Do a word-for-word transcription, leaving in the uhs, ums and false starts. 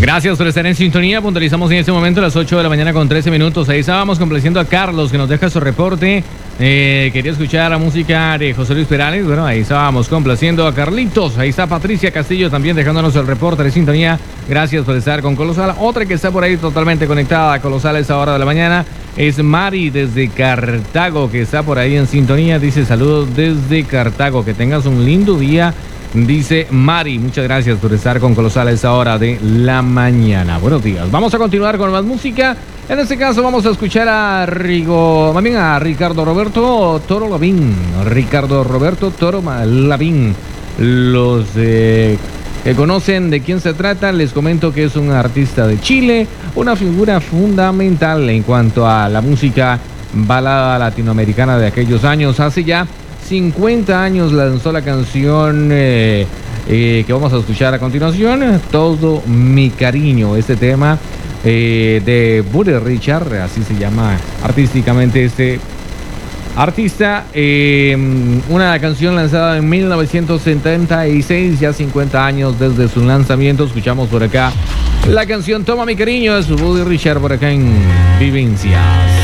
Gracias por estar en sintonía. Puntualizamos en este momento a las ocho de la mañana con trece minutos. Ahí estábamos complaciendo a Carlos, que nos deja su reporte. Eh, quería escuchar la música de José Luis Perales. Bueno, ahí estábamos complaciendo a Carlitos. Ahí está Patricia Castillo también dejándonos el reporte de sintonía. Gracias por estar con Colosal. Otra que está por ahí totalmente conectada a Colosal a esa hora de la mañana es Mari desde Cartago, que está por ahí en sintonía. Dice saludos desde Cartago. Que tengas un lindo día. Dice Mari, muchas gracias por estar con Colosal a esa hora de la mañana. Buenos días. Vamos a continuar con más música. En este caso vamos a escuchar a Rigo, más bien a Ricardo Roberto Toro Lavín. Ricardo Roberto Toro Lavín. Los eh, que conocen de quién se trata, les comento que es un artista de Chile, una figura fundamental en cuanto a la música balada latinoamericana de aquellos años. Hace ya cincuenta años lanzó la canción eh, eh, que vamos a escuchar a continuación, Todo mi cariño. Este tema eh, de Buddy Richard, así se llama artísticamente este artista. Eh, una canción lanzada en mil novecientos setenta y seis, ya cincuenta años desde su lanzamiento. Escuchamos por acá la canción Toma mi cariño de su Buddy Richard por acá en Vivencias.